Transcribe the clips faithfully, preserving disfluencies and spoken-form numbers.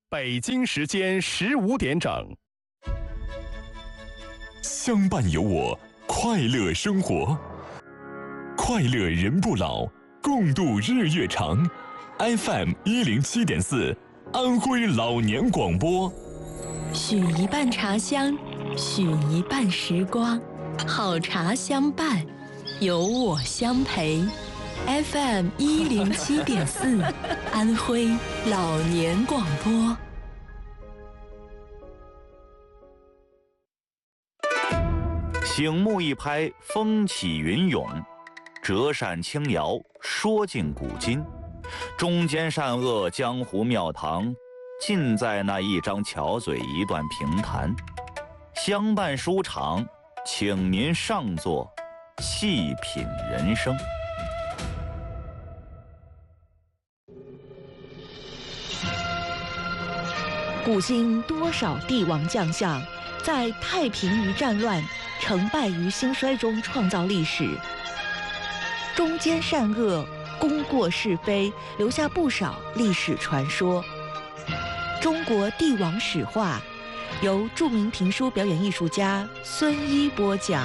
北京时间十五点整。 相伴有我，快乐生活，快乐人不老，共度日月长。F M 一零七点四，安徽老年广播。 许一半茶香，许一半时光，好茶相伴，有我相陪。F M 一零七点四，安徽老年广播。 醒目一拍，风起云涌；折扇轻摇，说尽古今。忠奸善恶，江湖庙堂，尽在那一张巧嘴，一段评弹。相伴书场，请您上座，细品人生。 古今多少帝王将相，在太平于战乱，成败于兴衰中创造历史。忠奸善恶，功过是非，留下不少历史传说。中国帝王史话，由著名评书表演艺术家孙一播讲。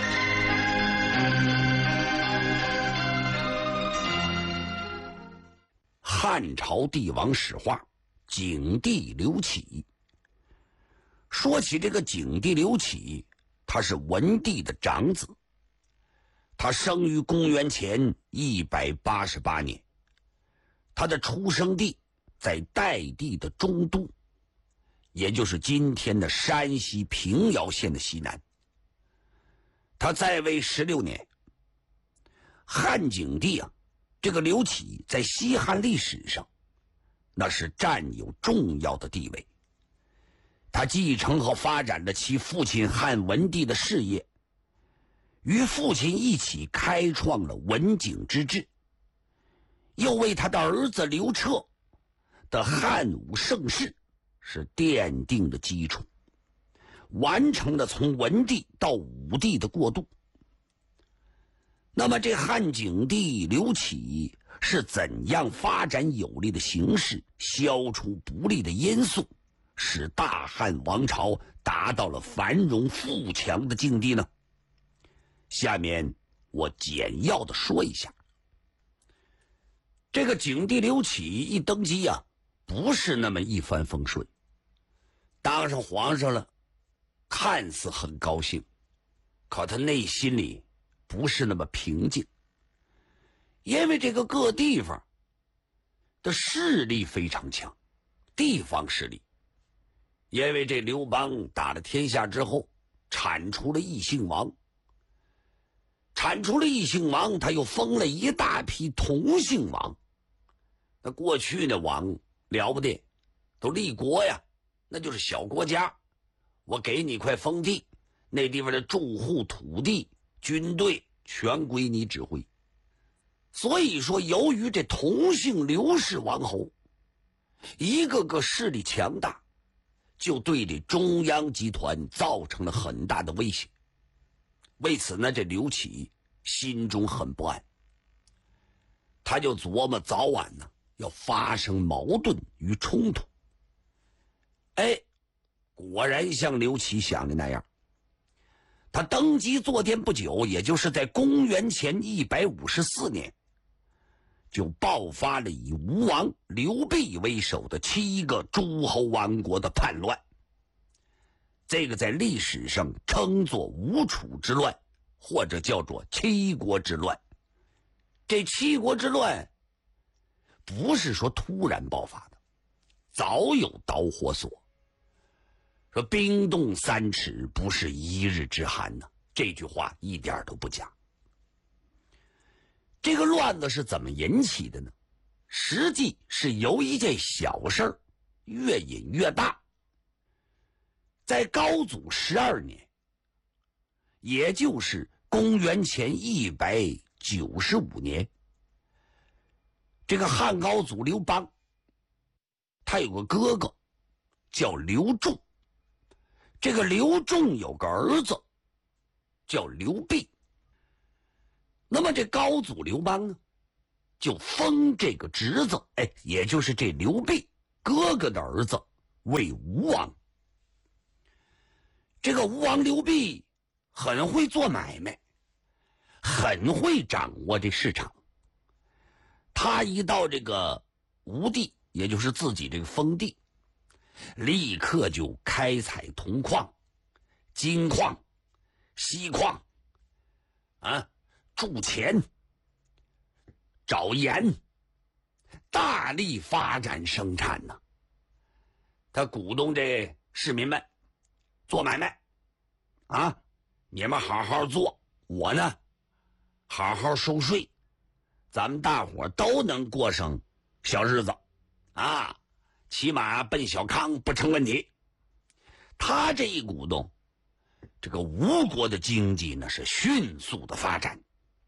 汉朝帝王史话，景帝刘启。说起这个景帝刘启，他是文帝的长子。他生于公元前一百八十八年，他的出生地在代地的中都，也就是今天的山西平遥县的西南。他在位十六年。汉景帝啊，这个刘启在西汉历史上那是占有重要的地位。他继承和发展了其父亲汉文帝的事业，与父亲一起开创了文景之治，又为他的儿子刘彻的汉武盛世是奠定了基础，完成了从文帝到武帝的过渡。那么这汉景帝刘启是怎样发展有利的形势，消除不利的因素，使大汉王朝达到了繁荣富强的境地呢？下面我简要的说一下。这个景帝刘启一登基啊，不是那么一帆风顺。当上皇上了，看似很高兴，可他内心里不是那么平静。因为这个各地方的势力非常强，地方势力。因为这刘邦打了天下之后，铲除了异姓王，铲除了异姓王，他又封了一大批同姓王。那过去的王了不得，都立国呀，那就是小国家。我给你块封地，那地方的住户、土地、军队全归你指挥。所以说，由于这同姓刘氏王侯一个个势力强大，就对这中央集团造成了很大的威胁。为此呢，这刘启心中很不安，他就琢磨早晚呢要发生矛盾与冲突。哎，果然像刘启想的那样，他登基坐殿不久，也就是在公元前一百五十四年，就爆发了以吴王刘濞为首的七个诸侯王国的叛乱。这个在历史上称作吴楚之乱，或者叫做七国之乱。这七国之乱不是说突然爆发的，早有导火索。说冰冻三尺，不是一日之寒呢，这句话一点都不假。这个乱子是怎么引起的呢？实际是由一件小事儿越引越大。在高祖十二年，也就是公元前一百九十五年，这个汉高祖刘邦，他有个哥哥叫刘仲，这个刘仲有个儿子叫刘濞。那么这高祖刘邦呢，就封这个侄子，哎，也就是这刘濞哥哥的儿子为吴王。这个吴王刘濞很会做买卖，很会掌握这市场。他一到这个吴地，也就是自己这个封地，立刻就开采铜矿、金矿、锡矿，啊，铸钱、找盐，大力发展生产呢。他鼓动这市民们做买卖，啊，你们好好做，我呢好好收税，咱们大伙都能过上小日子，啊，起码奔小康不成问题。他这一鼓动，这个吴国的经济呢是迅速的发展。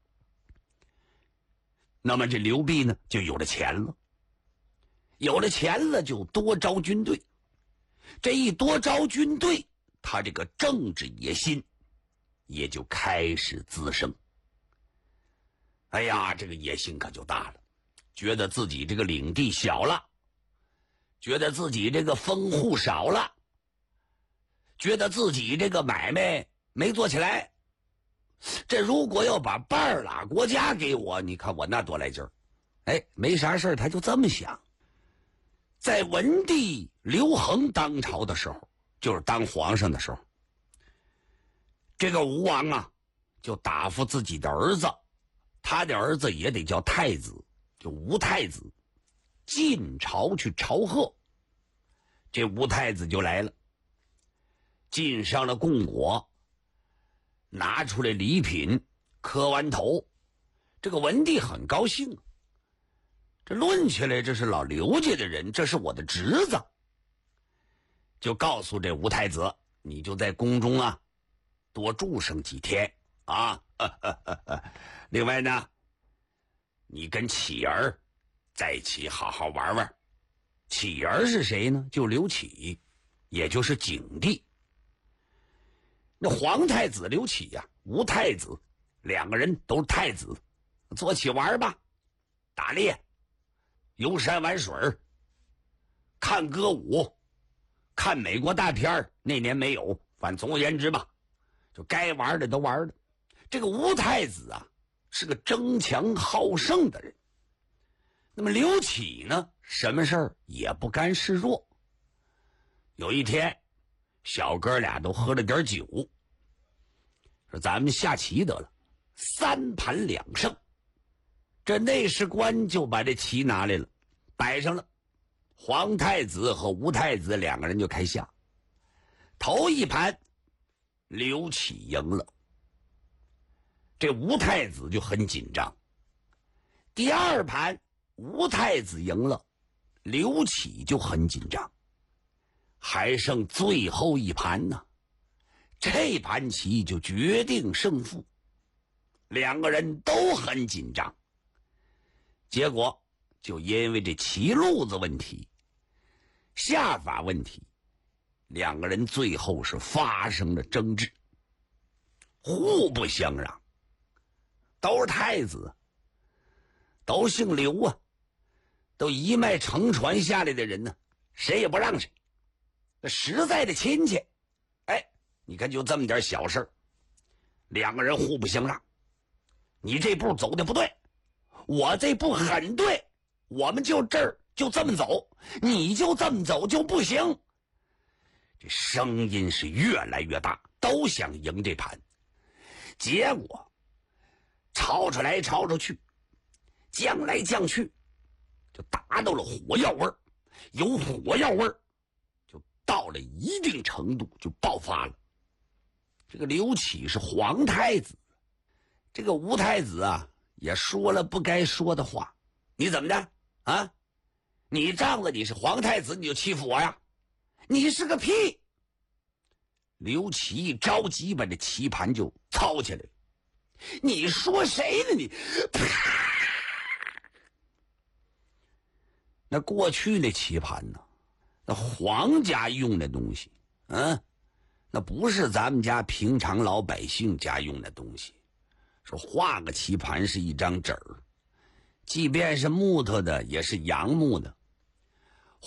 那么这刘濞呢就有了钱了，有了钱了就多招军队，这一多招军队，他这个政治野心也就开始滋生。哎呀，这个野心可就大了，觉得自己这个领地小了，觉得自己这个封户少了，觉得自己这个买卖没做起来，这如果要把半拉国家给我，你看我那多来劲儿。哎，没啥事他就这么想。在文帝刘恒当朝的时候，就是当皇上的时候，这个吴王啊就打发自己的儿子，他的儿子也得叫太子，就吴太子，进朝去朝贺。这吴太子就来了，进上了贡果，拿出来礼品，磕完头，这个文帝很高兴。这论起来，这是老刘家的人，这是我的侄子，就告诉这吴太子，你就在宫中啊多住上几天啊。呵呵呵呵另外呢，你跟启儿在一起好好玩玩。启儿是谁呢？就刘启，也就是景帝。那皇太子刘启呀、啊，吴太子两个人都是太子，坐起玩吧，打猎、游山玩水、看歌舞、看美国大片，那年没有，反正总而言之吧，就该玩的都玩了。这个吴太子啊是个争强好胜的人，那么刘启呢什么事儿也不甘示弱。有一天小哥俩都喝了点酒，说咱们下棋得了，三盘两胜。这内侍官就把这棋拿来了，摆上了，皇太子和吴太子两个人就开下。头一盘刘启赢了，这吴太子就很紧张。第二盘吴太子赢了，刘启就很紧张。还剩最后一盘呢，这盘棋就决定胜负，两个人都很紧张。结果就因为这棋路子问题、下法问题，两个人最后是发生了争执，互不相让。都是太子，都姓刘啊，都一脉承传下来的人呢，谁也不让谁。那实在的亲戚，哎，你看就这么点小事，两个人互不相让。你这步走的不对，我这步很对，我们就这儿就这么走，你就这么走就不行。这声音是越来越大，都想赢这盘。结果吵出来吵出去，将来将去，就达到了火药味儿。有火药味儿，就到了一定程度就爆发了。这个刘启是皇太子，这个吴太子啊也说了不该说的话。你怎么的啊？你仗着你是皇太子你就欺负我呀？你是个屁！刘启一着急把这棋盘就操起来了。你说谁呢你？啪！那过去那棋盘呢，那皇家用的东西，嗯，那不是咱们家平常老百姓家用的东西。说画个棋盘是一张纸儿，即便是木头的也是杨木的。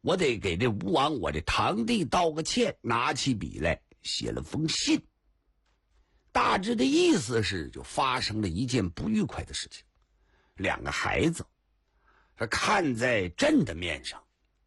我得给这吴王我这堂弟道个歉。拿起笔来写了封信，大致的意思是就发生了一件不愉快的事情。两个孩子是看在朕的面上，